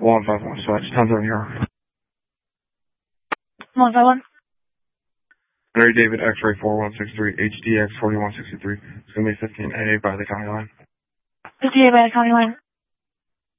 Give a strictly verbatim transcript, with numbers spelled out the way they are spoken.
one five one, so that's ten seven here. one five one. Mary David X-ray four one six three, H D X forty-one sixty-three. It's going to be fifteen A by the county line. fifteen A by the county line.